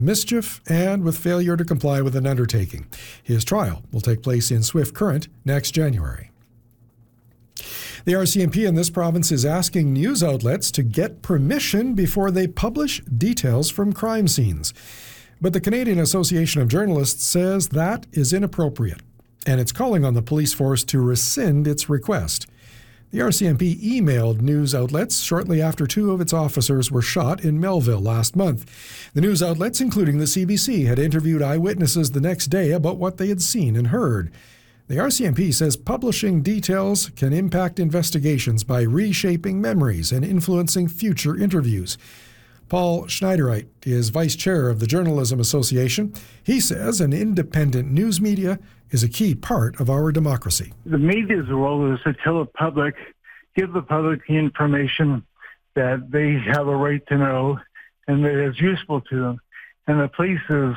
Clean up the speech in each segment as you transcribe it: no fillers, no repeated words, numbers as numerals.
mischief, and with failure to comply with an undertaking. His trial will take place in Swift Current next January. The RCMP in this province is asking news outlets to get permission before they publish details from crime scenes. But the Canadian Association of Journalists says that is inappropriate, and it's calling on the police force to rescind its request. The RCMP emailed news outlets shortly after 2 of its officers were shot in Melville last month. The news outlets, including the CBC, had interviewed eyewitnesses the next day about what they had seen and heard. The RCMP says publishing details can impact investigations by reshaping memories and influencing future interviews. Paul Schneidereit is vice chair of the Journalism Association. He says an independent news media is a key part of our democracy. The media's role is to tell the public, give the public the information that they have a right to know and that is useful to them. And the police's,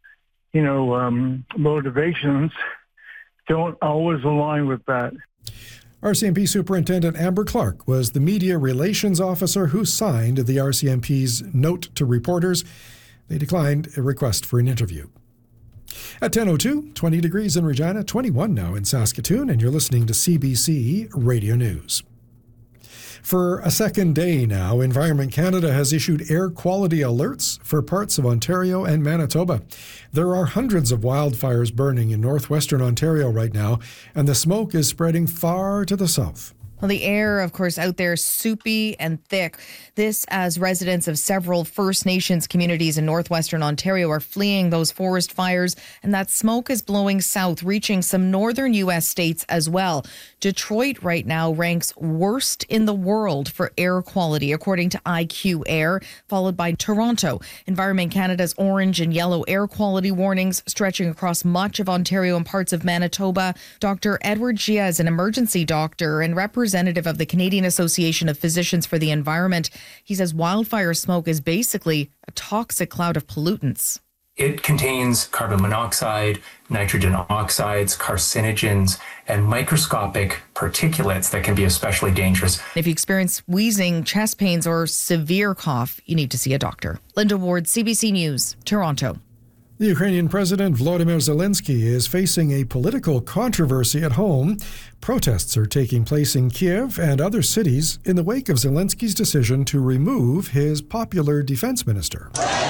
motivations don't always align with that. RCMP Superintendent Amber Clark was the media relations officer who signed the RCMP's note to reporters. They declined a request for an interview. At 10:02, 20 degrees in Regina, 21 now in Saskatoon, and you're listening to CBC Radio News. For a second day now, Environment Canada has issued air quality alerts for parts of Ontario and Manitoba. There are hundreds of wildfires burning in northwestern Ontario right now, and the smoke is spreading far to the south. Well, the air, of course, out there soupy and thick. This as residents of several First Nations communities in northwestern Ontario are fleeing those forest fires, and that smoke is blowing south, reaching some northern U.S. states as well. Detroit right now ranks worst in the world for air quality, according to IQ Air, followed by Toronto. Environment Canada's orange and yellow air quality warnings stretching across much of Ontario and parts of Manitoba. Dr. Edward Gia is an emergency doctor and representative of the Canadian Association of Physicians for the Environment. He says wildfire smoke is basically a toxic cloud of pollutants. It contains carbon monoxide, nitrogen oxides, carcinogens, and microscopic particulates that can be especially dangerous. If you experience wheezing, chest pains, or severe cough, you need to see a doctor. Linda Ward, CBC News, Toronto. The Ukrainian President Volodymyr Zelensky is facing a political controversy at home. Protests are taking place in Kiev and other cities in the wake of Zelensky's decision to remove his popular defense minister.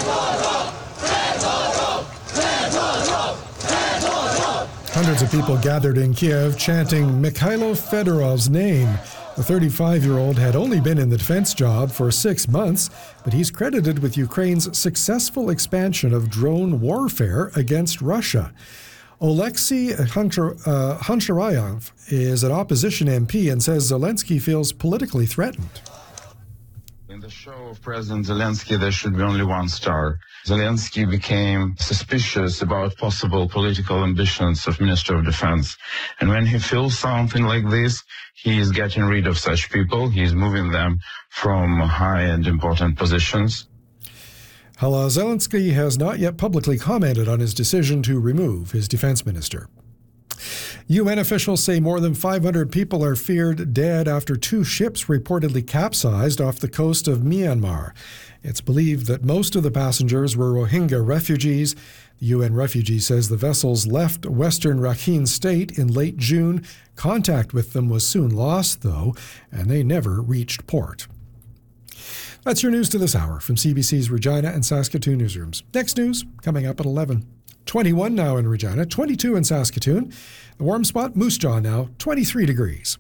Hundreds of people gathered in Kiev chanting Mikhailo Fedorov's name. The 35-year-old had only been in the defense job for 6 months, but he's credited with Ukraine's successful expansion of drone warfare against Russia. Oleksiy Honcharayov is an opposition MP and says Zelensky feels politically threatened. In the show of President Zelensky, there should be only one star. Zelensky became suspicious about possible political ambitions of Minister of Defense. And when he feels something like this, he is getting rid of such people. He is moving them from high and important positions. Zelensky has not yet publicly commented on his decision to remove his defense minister. UN officials say more than 500 people are feared dead after 2 ships reportedly capsized off the coast of Myanmar. It's believed that most of the passengers were Rohingya refugees. The UN refugee says the vessels left western Rakhine State in late June. Contact with them was soon lost, though, and they never reached port. That's your news to this hour from CBC's Regina and Saskatoon newsrooms. Next news coming up at 11. 21 now in Regina, 22 in Saskatoon. The warm spot, Moose Jaw now, 23 degrees.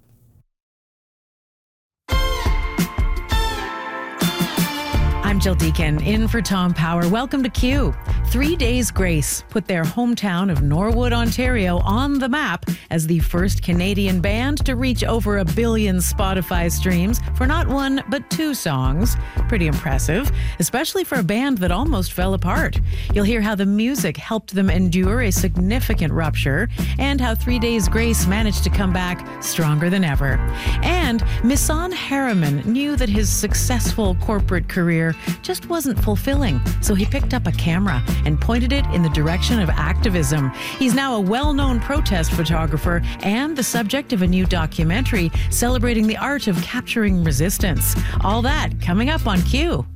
I'm Jill Deacon, in for Tom Power. Welcome to Q. 3 Days Grace put their hometown of Norwood, Ontario on the map as the first Canadian band to reach over 1 billion Spotify streams for not 1 but 2 songs. Pretty impressive, especially for a band that almost fell apart. You'll hear how the music helped them endure a significant rupture and how 3 Days Grace managed to come back stronger than ever. And Misan Harriman knew that his successful corporate career just wasn't fulfilling, so he picked up a camera and pointed it in the direction of activism. He's now a well-known protest photographer and the subject of a new documentary celebrating the art of capturing resistance. All that coming up on Q.